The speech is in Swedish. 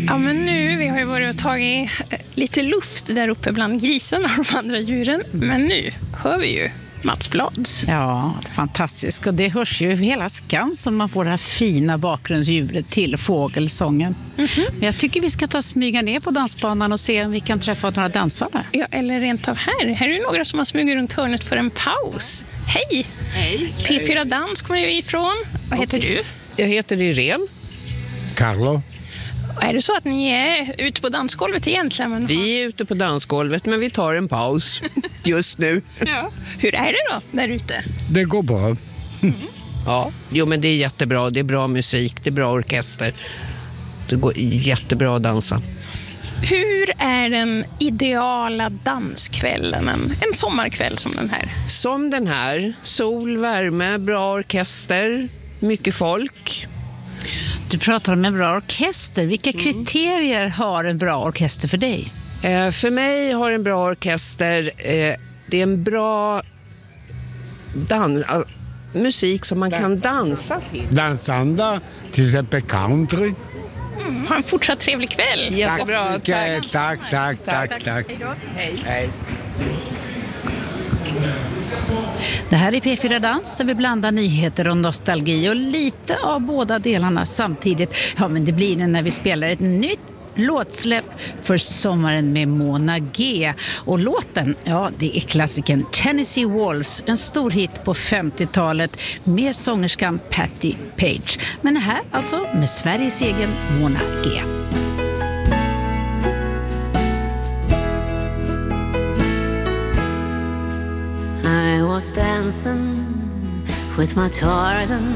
Ja, men nu, vi har ju varit och tagit lite luft där uppe bland grisarna och de andra djuren. Men nu hör vi ju Mats Blads. Ja, fantastiskt. Och det hörs ju hela Skansen man får det här fina bakgrundsljudet till fågelsången. Men jag tycker vi ska ta och smyga ner på dansbanan och se om vi kan träffa några dansare. Ja, eller rent av här. Här är ju några som har smugit runt hörnet för en paus. Hej! Hej! P4 Dans kommer ju ifrån. Vad heter du? Jag heter Irene. Carlo. Är det så att ni är ute på dansgolvet egentligen? Men... Vi är ute på dansgolvet, men vi tar en paus just nu. Ja. Hur är det då där ute? Det går bra. Ja, jo, men det är jättebra. Det är bra musik, det är bra orkester. Det går jättebra att dansa. Hur är den ideala danskvällen, en sommarkväll som den här? Som den här, sol, värme, bra orkester, mycket folk. Du pratar om en bra orkester. Vilka kriterier har en bra orkester för dig? För mig har en bra orkester, det är en bra musik som man kan dansa till. Dansanda, till exempel country. Ha en fortsatt trevlig kväll. Jättebra, Tack. Hej. Det här är P4 Dans där vi blandar nyheter och nostalgi och lite av båda delarna samtidigt. Ja, men det blir det när vi spelar ett nytt låtsläpp för sommaren med Mona G. Och låten, ja, det är klassikern Tennessee Waltz, en stor hit på 50-talet med sångerskan Patti Page. Men här alltså med Sveriges egen Mona G. I was dancing with my darling